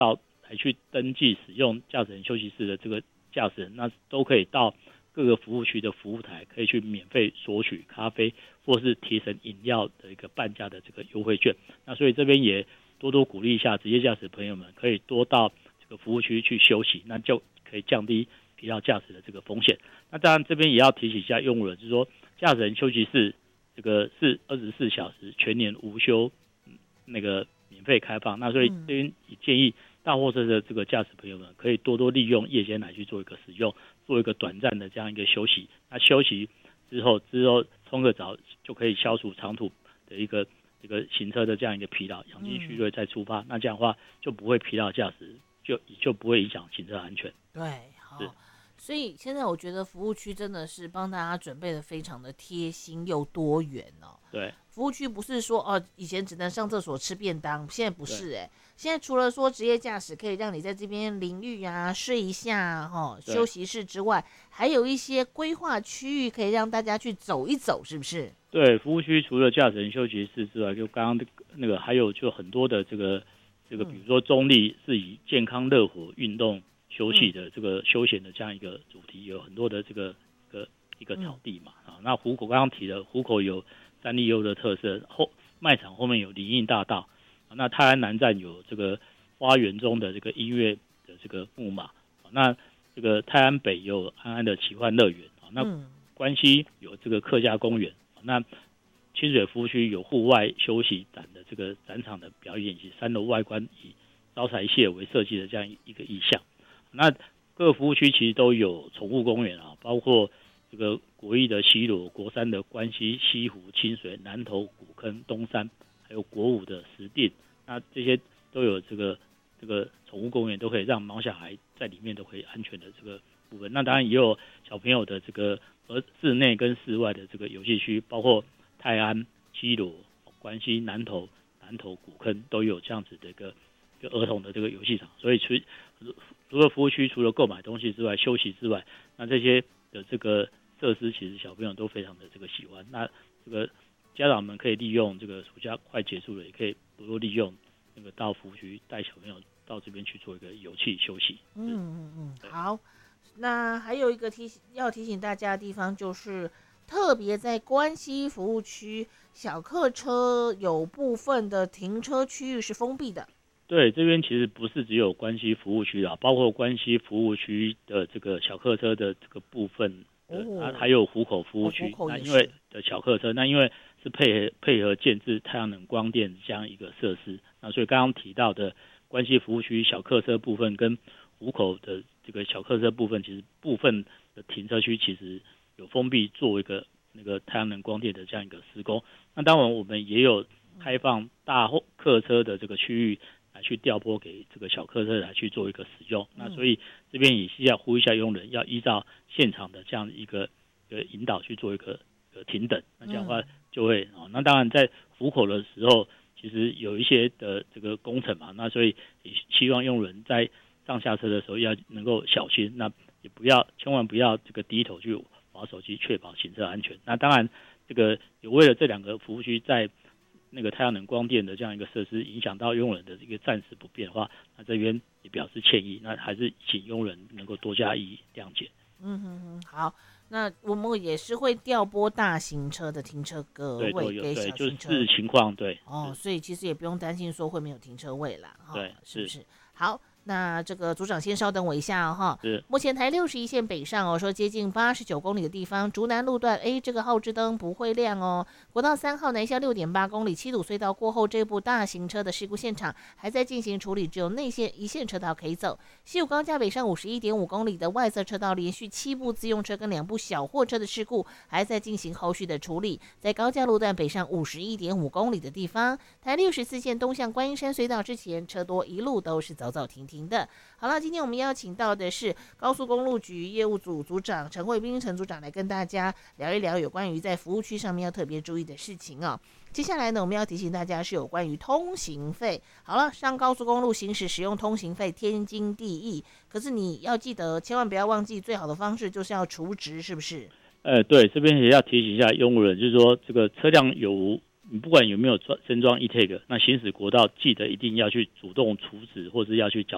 来去登记使用驾驶人休息室的这个驾驶人，那都可以到各个服务区的服务台，可以去免费索取咖啡或是提神饮料的一个半价的这个优惠券。那所以这边也多多鼓励一下职业驾驶朋友们，可以多到这个服务区去休息，那就可以降低疲劳驾驶的这个风险。那当然这边也要提醒一下用户人，就是说驾驶人休息室这个是24小时全年无休，那个免费开放。那所以这边也建议大货车的这个驾驶朋友们可以多多利用夜间来去做一个使用，做一个短暂的这样一个休息。那休息之后冲个澡就可以消除长途的一个行车的这样一个疲劳，养精蓄锐再出发。那这样的话就不会疲劳驾驶，就不会影响行车安全。 对，好。所以现在我觉得服务区真的是帮大家准备的非常的贴心又多元哦。 对， 服务区不是说以前只能上厕所吃便当，现在不是现在除了说职业驾驶可以让你在这边淋浴啊、睡一下休息室之外，还有一些规划区域可以让大家去走一走，是不是？ 对，服务区除了驾驶人休息室之外，就刚刚那个还有就很多的这个比如说中立是以健康乐活运动休息的这个休闲的这样一个主题，有很多的这个一个草地嘛。那湖口刚刚提的湖口有三丽鸥的特色，卖场后面有林荫大道。那泰安南站有这个花园中的这个音乐的这个木马。那这个泰安北有安安的奇幻乐园。那关西有这个客家公园。那清水服务区有户外休息展的这个展场的表演，以及3楼外观以招财蟹为设计的这样一个意象。那各个服务区其实都有宠物公园包括这个国义的西螺、国三的关西、西湖、清水、南投、古坑、东山，还有国五的石碇。那这些都有这个宠物公园，都可以让毛小孩在里面都可以安全的这个部分。那当然也有小朋友的这个室内跟室外的这个游戏区，包括泰安、西螺、关西、南投、古坑都有这样子的一个儿童的这个游戏场。所以除了服务区，除了购买东西之外，休息之外，那这些的这个设施，其实小朋友都非常的这个喜欢。那这个家长们可以利用这个暑假快结束了，也可以多多利用那个到服务区带小朋友到这边去做一个游憩休息。 好。那还有一个要提醒大家的地方，就是特别在关西服务区，小客车有部分的停车区域是封闭的。 对，这边其实不是只有关西服务区包括关西服务区的这个小客车的这个部分还有湖口服务区。那因为的小客车，那因为是配合建置太阳能光电这样一个设施，那所以刚刚提到的关西服务区小客车部分跟湖口的这个小客车部分，其实部分的停车区其实有封闭做一个那个太阳能光电的这样一个施工。那当然我们也有开放大客车的这个区域来去调拨给这个小客车来去做一个使用。那所以这边也是要呼吁一下用人，要依照现场的这样一个引导去做一个停等。那这样的话就会那当然在湖口的时候，其实有一些的这个工程嘛，那所以也希望用人在上下车的时候要能够小心，那也千万不要这个低头去滑手机，确保行车安全。那当然这个有为了这两个服务区在那个太阳能光电的这样一个设施影响到用人的一个暂时不便的话，那这边也表示歉意，那还是请用人能够多加谅解。 好，那我们也是会调拨大型车的停车格位给小型车， 就是视情况。对所以其实也不用担心说会没有停车位啦对， 是不是？好，那这个组长先稍等我一下目前台61线北上说接近89公里的地方，竹南路段这个号志灯不会亮国道3号南向6.8公里七堵隧道过后，这部大型车的事故现场还在进行处理，只有内线一线车道可以走。西武高架北上51.5公里的外侧车道，连续7部自用车跟2部小货车的事故还在进行后续的处理。在高架路段北上51.5公里的地方，台64线东向观音山隧道之前车多，一路都是走走停停的。好了，今天我们邀请到的是高速公路局业务组组长陈慧彬陈组长来跟大家聊一聊有关于在服务区上面要特别注意的事情接下来呢，我们要提醒大家是有关于通行费。好了，上高速公路行驶使用通行费天经地义，可是你要记得千万不要忘记，最好的方式就是要除值，是不是？ 对，这边也要提醒一下用户人，就是说这个车辆你不管有没有升装 e-tag， 那行驶国道记得一定要去主动除值，或是要去缴